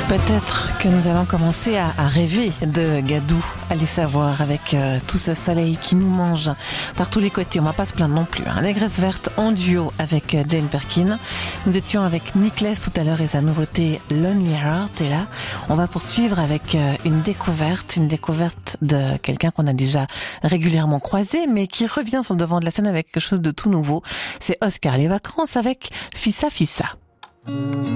Peut-être que nous allons commencer à rêver de Gadou, allez savoir, avec tout ce soleil qui nous mange par tous les côtés. On va pas se plaindre non plus. Les Graisses Vertes en duo avec Jane Birkin. Nous étions avec Nicholas tout à l'heure et sa nouveauté Lonely Heart. Et là, on va poursuivre avec une découverte de quelqu'un qu'on a déjà régulièrement croisé, mais qui revient sur le devant de la scène avec quelque chose de tout nouveau. C'est Oscar Les Vacances avec Fissa Fissa.